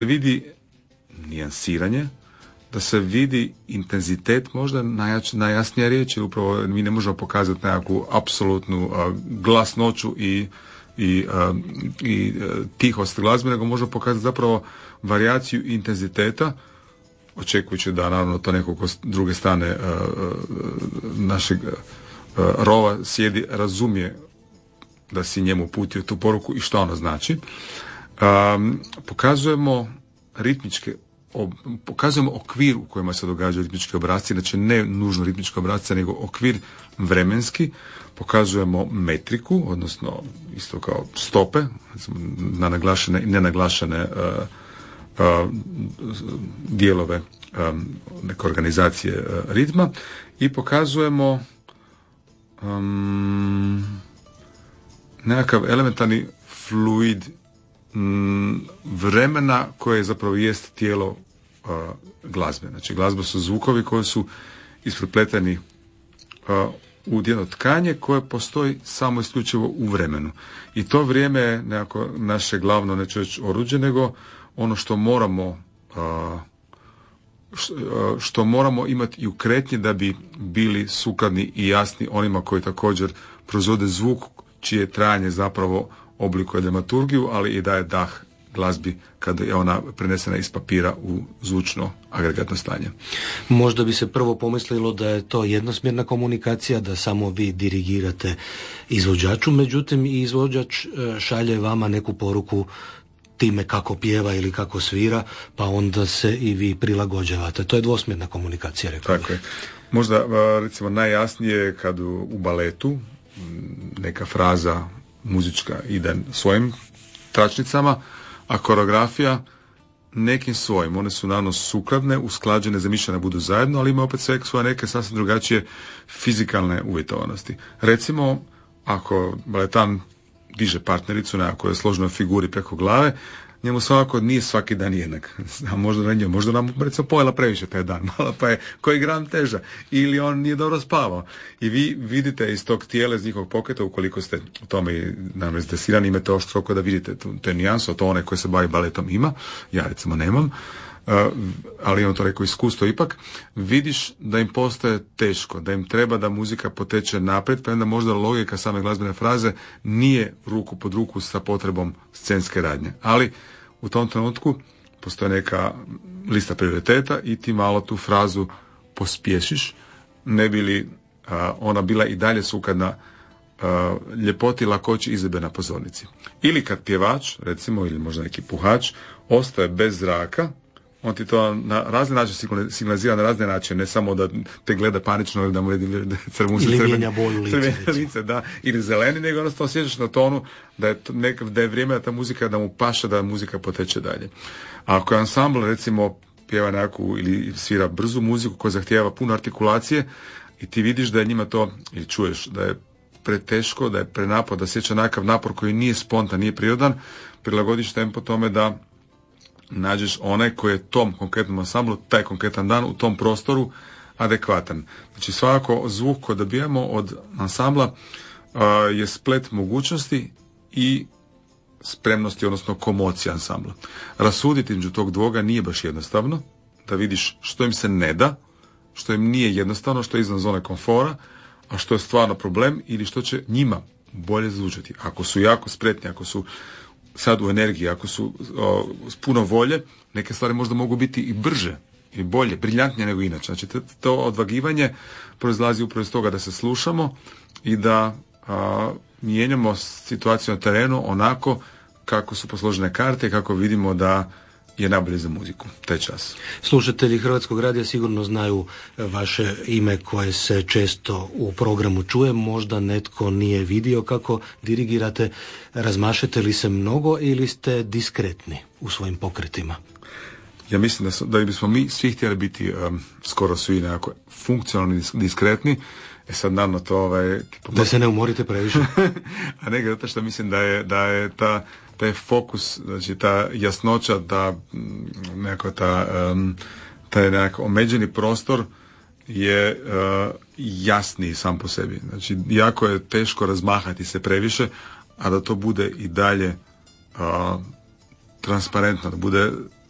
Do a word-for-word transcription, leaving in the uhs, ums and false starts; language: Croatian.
vidi nijansiranje, da se vidi intenzitet, možda najjač, najjasnija riječ, jer upravo mi ne možemo pokazati nekakvu apsolutnu uh, glasnoću i, i, uh, i uh, tihost glazbe, nego možemo pokazati zapravo varijaciju intenziteta, očekujući da naravno to neko s druge strane uh, našeg uh, rova sjedi, razumije da si njemu uputio tu poruku i što ono znači. Um, pokazujemo ritmičke ob, pokazujemo okvir u kojima se događaju ritmički obrasci, znači ne nužno ritmički obrasci, nego okvir vremenski. Pokazujemo metriku, odnosno isto kao stope, na naglašene i nenaglašene uh, uh, dijelove um, neke organizacije uh, ritma i pokazujemo um, nekakav elementarni fluid m, vremena koje zapravo jest tijelo uh, glazbe. Znači glazba su zvukovi koji su isprepleteni uh, u jedno tkanje koje postoji samo isključivo u vremenu. I to vrijeme je nekako naše glavno, neću reći oruđe, nego ono što moramo uh, što moramo imati i u kretnji da bi bili sukladni i jasni onima koji također proizvode zvuk čije trajanje zapravo oblikuje dramaturgiju, ali i daje dah glazbi kada je ona prenesena iz papira u zvučno agregatno stanje. Možda bi se prvo pomislilo da je to jednosmjerna komunikacija, da samo vi dirigirate izvođaču, međutim i izvođač šalje vama neku poruku time kako pjeva ili kako svira, pa onda se i vi prilagođavate. To je dvosmjerna komunikacija, rekao bih. Tako je. Možda recimo najjasnije kad u, u baletu neka fraza muzička ide svojim tračnicama, a koreografija nekim svojim. One su naravno sukladne, usklađene, zamišljene budu zajedno, ali ima opet sve svoje neke sasvim drugačije fizikalne uvjetovanosti. Recimo, ako baletan diže partnericu na kojoj je složenoj figuri preko glave, njemu svakako nije svaki dan jednak. A možda na njoj, možda nam recimo pojela previše taj dan, malo pa je koji gram teža, ili on nije dobro spavao. I vi vidite iz tog tijela, iz njihovog pokreta, ukoliko ste u tome naravno izdesirani, imate oštro da vidite tu, te nijansu, to onaj koji se bavi baletom ima, ja recimo nemam, uh, ali imam to rekao iskustvo ipak, vidiš da im postaje teško, da im treba da muzika poteče naprijed, pa onda možda logika same glazbene fraze nije ruku pod ruku sa potrebom scenske radnje. Ali u tom trenutku postoji neka lista prioriteta i ti malo tu frazu pospješiš, ne bi li uh, ona bila i dalje sukladna uh, ljepoti, lakoći izvedbe na pozornici. Ili kad pjevač, recimo, ili možda neki puhač, ostaje bez zraka, on ti to na razne načine signalizira, na razne načine, ne samo da te gleda panično ili da mu vidi crvunce, ili mijenja boju lice, lice, da, ili zeleni, nego jednostavno osjećaš na tonu da je, nek, da je vrijeme da ta muzika, da mu paša, da muzika poteče dalje. A ako je ansambl, recimo, pjeva nekakvu ili svira brzu muziku koja zahtijeva puno artikulacije i ti vidiš da je njima to, ili čuješ, da je preteško, da je prenapor, da sjeća nekakav napor koji nije spontan, nije prirodan, prilagodiš tempo tome da nađeš onaj koji je tom konkretnom ansamblu, taj konkretan dan u tom prostoru adekvatan. Znači svakako zvuk koji dobijamo od ansambla uh, je splet mogućnosti i spremnosti, odnosno komocija ansambla. Rasuditi među tog dvoga nije baš jednostavno, da vidiš što im se ne da, što im nije jednostavno, što je izvan zone komfora, a što je stvarno problem ili što će njima bolje zvučati. Ako su jako spretni, ako su sad u energiji, ako su o, s puno volje, neke stvari možda mogu biti i brže i bolje, briljantnije nego inače. Znači to odvagivanje proizlazi upravo iz toga da se slušamo i da a, mijenjamo situaciju na terenu onako kako su posložene karte i kako vidimo da je najbolje za muziku, taj čas. Slušatelji Hrvatskog radija sigurno znaju vaše ime koje se često u programu čuje, možda netko nije vidio kako dirigirate, razmašete li se mnogo ili ste diskretni u svojim pokretima? Ja mislim da, su, da bismo mi svi htjeli biti um, skoro svi nekako funkcionalni, diskretni. E sad naravno to ovaj... Da se ne umorite previše. A ne, zato što mislim da je, da je ta taj fokus, znači ta jasnoća, da nekako ta, um, taj nekako omeđeni prostor je uh, jasniji sam po sebi. Znači, jako je teško razmahati se previše, a da to bude i dalje uh, transparentno, da bude